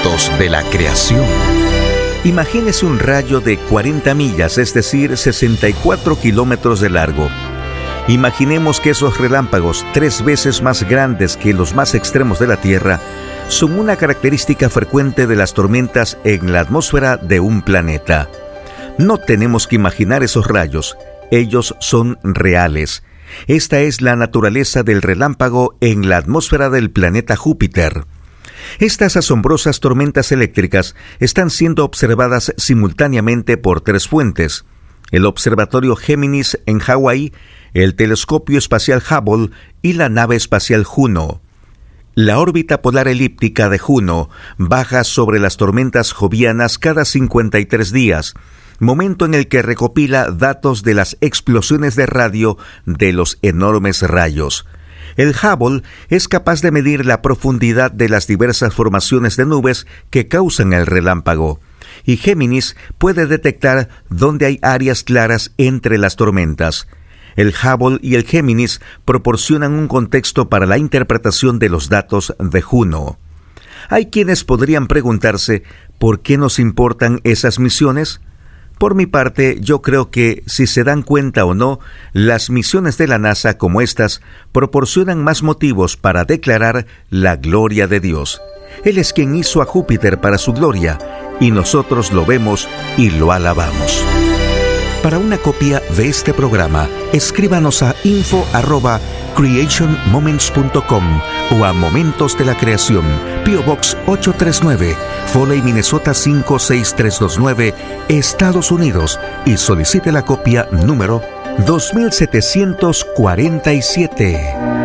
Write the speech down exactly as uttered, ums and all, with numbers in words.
Momentos de la creación. Imagínese un rayo de cuarenta millas, es decir, sesenta y cuatro kilómetros de largo. Imaginemos que esos relámpagos, tres veces más grandes que los más extremos de la Tierra, son una característica frecuente de las tormentas en la atmósfera de un planeta. No tenemos que imaginar esos rayos, ellos son reales. Esta es la naturaleza del relámpago en la atmósfera del planeta Júpiter. Estas asombrosas tormentas eléctricas están siendo observadas simultáneamente por tres fuentes: el Observatorio Géminis en Hawái, el Telescopio Espacial Hubble y la nave espacial Juno. La órbita polar elíptica de Juno baja sobre las tormentas jovianas cada cincuenta y tres días, momento en el que recopila datos de las explosiones de radio de los enormes rayos. El Hubble es capaz de medir la profundidad de las diversas formaciones de nubes que causan el relámpago, y Géminis puede detectar dónde hay áreas claras entre las tormentas. El Hubble y el Géminis proporcionan un contexto para la interpretación de los datos de Juno. Hay quienes podrían preguntarse ¿por qué nos importan esas misiones? Por mi parte, yo creo que, si se dan cuenta o no, las misiones de la NASA como estas proporcionan más motivos para declarar la gloria de Dios. Él es quien hizo a Júpiter para su gloria, y nosotros lo vemos y lo alabamos. Para una copia de este programa, escríbanos a info arroba creation moments punto com o a Momentos de la Creación, P O Box ocho tres nueve, Foley, Minnesota cinco seis tres dos nueve, Estados Unidos, y solicite la copia número dos mil setecientos cuarenta y siete.